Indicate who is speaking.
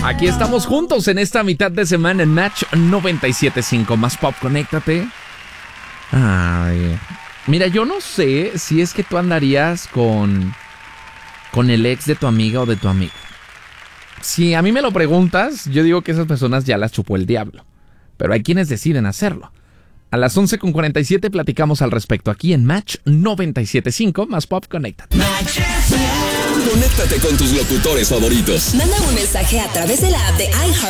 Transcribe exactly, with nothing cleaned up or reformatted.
Speaker 1: Aquí estamos juntos en esta mitad de semana en Match noventa y siete punto cinco. Más pop, conéctate. Ay. Mira, yo no sé si es que tú andarías con, con el ex de tu amiga o de tu amigo. Si a mí me lo preguntas, yo digo que esas personas ya las chupó el diablo. Pero hay quienes deciden hacerlo. A las once con cuarenta y siete platicamos al respecto aquí en Match noventa y siete punto cinco. Más pop, conéctate.
Speaker 2: Conéctate con tus locutores favoritos.
Speaker 3: Manda un mensaje a través de la app de iHeart